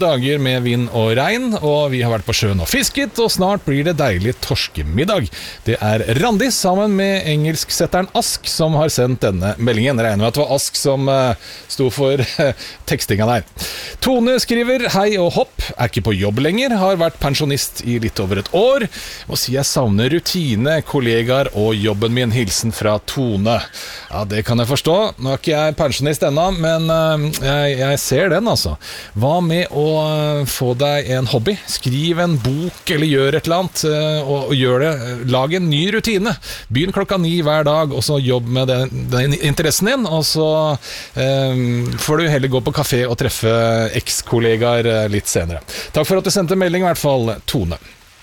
dager med vind og regn, og vi har vært på sjøen og fisket, og snart blir det deilig torskemiddag. Det Randi sammen med engelsksetteren Ask som har sendt denne meldingen. Jeg regner med at det var Ask som sto for tekstinga der. Tone skriver, hei og hopp, ikke på jobb lenger, har vært pensjonist i litt over et år, og sier jeg savner rutine, kollegaer og jobben min. Hilsen fra Tone. Ja, det kan jeg forstå. Nå ikke jeg pensjonist ennå, men jeg ser den altså. Hva med å få deg en hobby? Skriv en bok eller gjør et eller annet, og gjør det. Lag en ny rutine. Begynn 9:00 hver dag, og så jobb med den interessen din, og så får du heller gå på kafé og treffe eks-kollegaer litt senere. Takk for at du sendte melding, i hvert fall, Tone.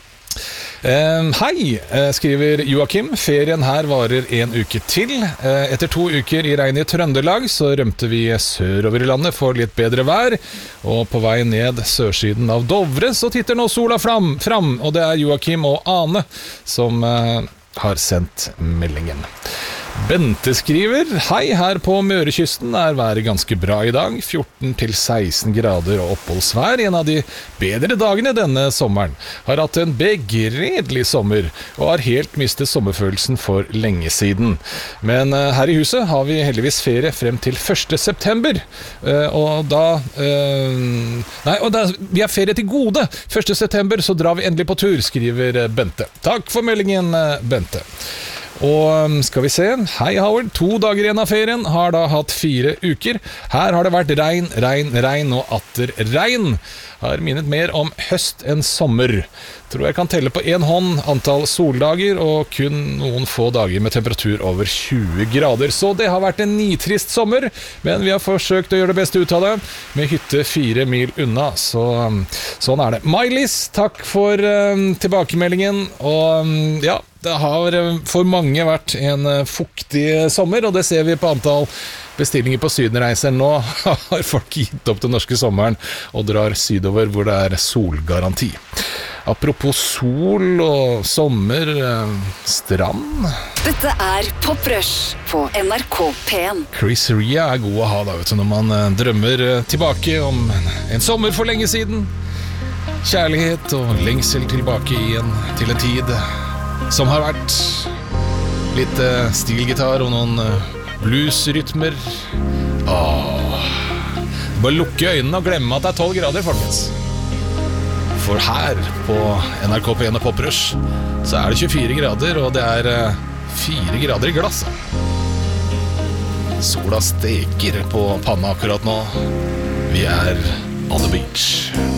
Hei, skriver Joakim. Ferien her varer 1 uke til. Etter 2 uker i regn i Trøndelag så rømte vi sørover i landet for litt bedre vær, og på vei ned sørsiden av Dovre så titter nå sola fram, og det Joakim og Ane som har sendt meldingen. Bente skriver, hei, her på Mørekysten været ganske bra i dag, 14-16 grader og oppholdsvær, en av de bedre dagene denne sommeren. Har hatt en begredelig sommer, og har helt mistet sommerfølelsen for lenge siden. Men her i huset har vi heldigvis ferie frem til 1. september, og vi har ferie til gode. 1. september så drar vi endelig på tur, skriver Bente. Takk for meldingen, Bente. Og skal vi se, hei Howard, 2 dager igjen av ferien, har da hatt 4 uker. Her har det vært regn og atter regn. Har minnet mer om høst enn sommer. Tror jeg kan telle på 1 hånd antall soldager, og kun noen få dager med temperatur over 20 grader. Så det har vært en nitrist sommer, men vi har forsøkt å gjøre det beste ut av det, med hytte 4 mil unna, så sånn det. Mailis, takk for tilbakemeldingen, og ja, det har for mange vært en fuktig sommer, og det ser vi på antall bestillinger på sydenreiser. Nå har folk gitt opp den norske sommeren og drar sydover hvor det solgaranti. Apropos sol og sommer, strand. Dette Poprush på NRK P1. Chris Ria god å ha da, vet du, når man drømmer tilbake om en sommer for lenge siden. Kjærlighet og lengsel tilbake til en tid som har vært litt stilgitar og noen bluesrytmer. Bare lukke øynene og glemme at det 12 grader, folkens. For her på NRK P1 og Poprush så det 24 grader, og det 4 grader i glass. Sola steker på panna akkurat nå. Vi on the beach.